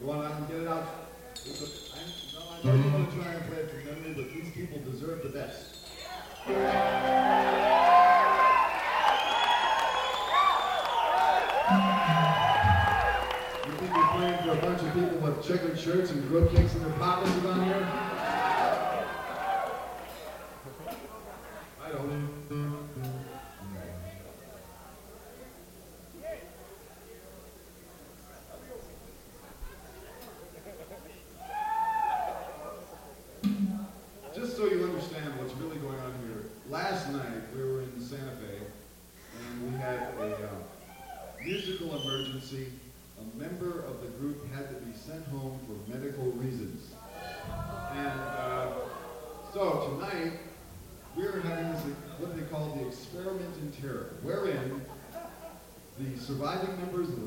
You want to get it out? I know you want to try and play it from memory, but these people deserve the best. You think you're playing for a bunch of people with checkered shirts and grub cakes in their pockets around here? I don't. Just so you understand what's really going on here, last night we were in Santa Fe and we had a musical emergency. A member of the group had to be sent home for medical reasons. And so tonight we're having this, what they call the experiment in terror, wherein the surviving members of the